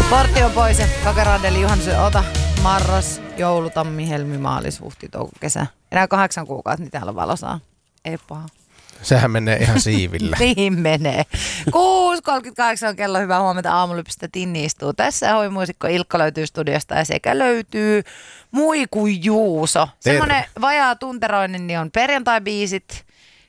Portti on pois ja kakerandeli juhannus ota. Marras, joulu, tammi, helmi, maalis, huhti, touko, kesä. Enää 8 kuukautta, niin täällä valosaa. Ei paha. Sehän menee ihan siivillä. Niin menee. 6.38 on kello. Hyvää huomenta aamulypsistä. Tinni istuu tässä. Hoimuisikko Ilkka löytyy studiosta ja sekä löytyy Muiku Juuso. Semmoinen vajaa tunteroinen niin on perjantai-biisit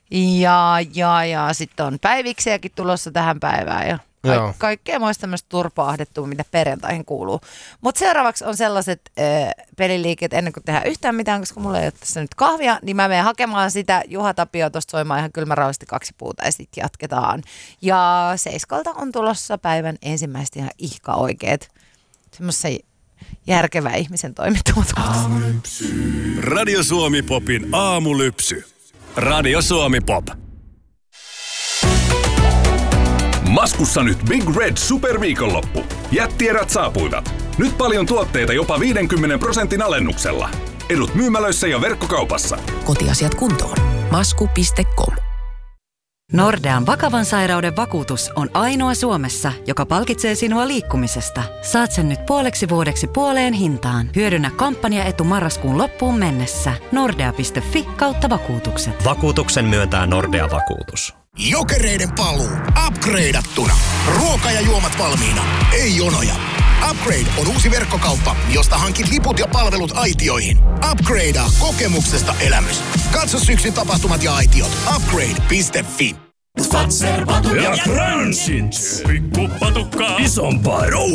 ja sitten on päiviksiäkin tulossa tähän päivään ja kaikkea muista tämmöistä turpaahdettua, mitä perjantaihin kuuluu. Mutta seuraavaksi on sellaiset peliliikkeet ennen kuin tehdään yhtään mitään, koska mulla ei ole tässä nyt kahvia, niin mä menen hakemaan sitä. Juha Tapio tuosta soimaan ihan kylmärauhallisesti 2 puuta ja sitten jatketaan. Ja 7 on tulossa päivän ensimmäiset ihan ihka oikeet. Semmoisen järkevä ihmisen toimittamat. Radio Suomi Popin aamulypsy. Radio Suomi Pop. Maskussa nyt Big Red Superviikonloppu. Jättierät saapuivat. Nyt paljon tuotteita jopa 50% alennuksella. Edut myymälöissä ja verkkokaupassa. Kotiasiat kuntoon. Masku.com. Nordean vakavan sairauden vakuutus on ainoa Suomessa, joka palkitsee sinua liikkumisesta. Saat sen nyt puoleksi vuodeksi puoleen hintaan. Hyödynnä kampanjaetu marraskuun loppuun mennessä. Nordea.fi/vakuutukset. Vakuutuksen myöntää Nordea Vakuutus. Jokereiden paluu. Upgradeattuna. Ruoka ja juomat valmiina. Ei jonoja. Upgrade on uusi verkkokauppa, josta hankit liput ja palvelut aitioihin. Upgradea kokemuksesta elämys. Katso syksyn tapahtumat ja aitiot. Upgrade.fi. Ja Crunchit. Pikku patukkaa. Isompaa rouhia.